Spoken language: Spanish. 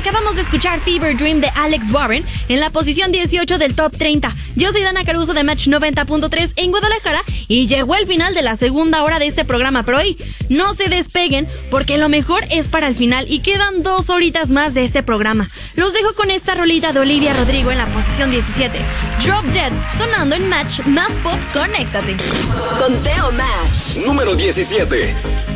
Acabamos de escuchar Fever Dream de Alex Warren en la posición 18 del Top 30. Yo soy Dana Caruso de Match 90.3 en Guadalajara y llegó el final de la segunda hora de este programa, pero hoy no se despeguen porque lo mejor es para el final y quedan 2 horitas más de este programa. Los dejo con esta rolita de Olivia Rodrigo en la posición 17. Drop Dead, sonando en Match Más Pop, conéctate. Conteo Match. Número 17.